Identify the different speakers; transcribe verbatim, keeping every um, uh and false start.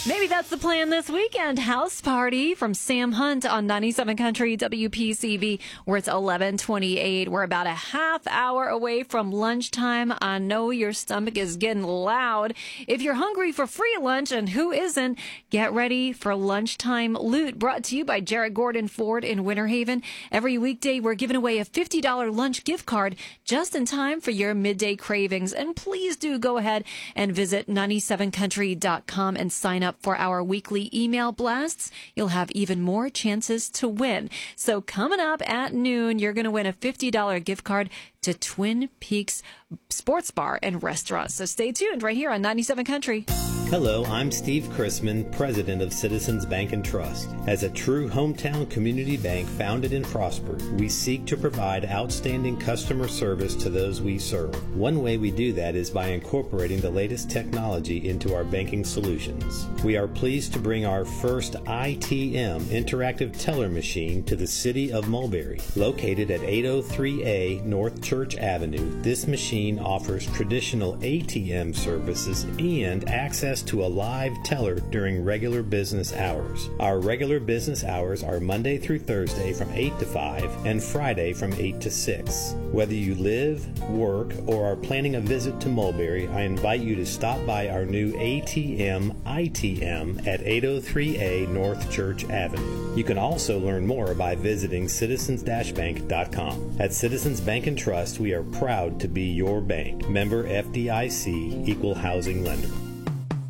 Speaker 1: Maybe that's the plan this weekend. House party from Sam Hunt on ninety-seven Country W P C V, where it's eleven twenty-eight. We're about a half hour away from lunchtime. I know your stomach is getting loud. If you're hungry for free lunch, and who isn't, get ready for Lunchtime Loot, brought to you by Jarrett Gordon Ford in Winter Haven. Every weekday, we're giving away a fifty dollars lunch gift card just in time for your midday cravings. And please do go ahead and visit ninety-seven country dot com and sign up for our weekly email blasts. You'll have even more chances to win. So coming up at noon, you're going to win a fifty dollars gift card to Twin Peaks Sports Bar and Restaurant. So stay tuned right here on ninety-seven Country.
Speaker 2: Hello, I'm Steve Chrisman, President of Citizens Bank and Trust. As a true hometown community bank founded and prospered, we seek to provide outstanding customer service to those we serve. One way we do that is by incorporating the latest technology into our banking solutions. We are pleased to bring our first I T M interactive teller machine to the city of Mulberry. Located at eight oh three A North Church Avenue, this machine offers traditional A T M services and access to a live teller during regular business hours. Our regular business hours are Monday through Thursday from eight to five and Friday from eight to six. Whether you live, work, or are planning a visit to Mulberry, I invite you to stop by our new A T M I T M at eight oh three A North Church Avenue. You can also learn more by visiting citizens bank dot com. At Citizens Bank and Trust, we are proud to be your bank. Member F D I C, Equal Housing Lender.